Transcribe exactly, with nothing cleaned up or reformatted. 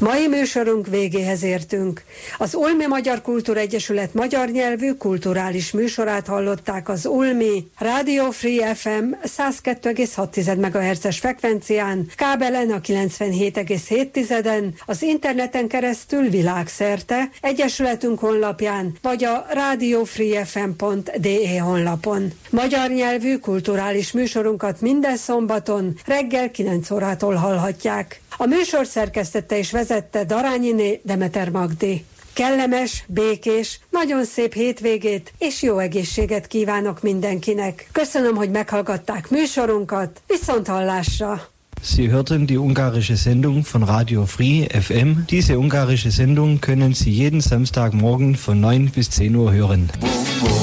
Mai műsorunk végéhez értünk. Az Ulmi Magyar Kultúra Egyesület magyar nyelvű kulturális műsorát hallották az Ulmi Radio Free ef em száz kettő egész hat megahertzes frekvencián, kábelen a kilencvenhét egész hét, az interneten keresztül világszerte, egyesületünk honlapján, vagy a radiofreefm pont de honlapon. Magyar nyelvű kulturális műsorunkat minden szombaton reggel kilenc órától hallhatják. A műsor szerkesztette és vezette Darányiné Demeter Magdi. Kellemes, békés, nagyon szép hétvégét és jó egészséget kívánok mindenkinek. Köszönöm, hogy meghallgatták műsorunkat. Viszont hallásra! Sie hörten die ungarische Sendung von Radio Free ef em. Diese ungarische Sendung können Sie jeden Samstagmorgen von neun bis zehn Uhr hören.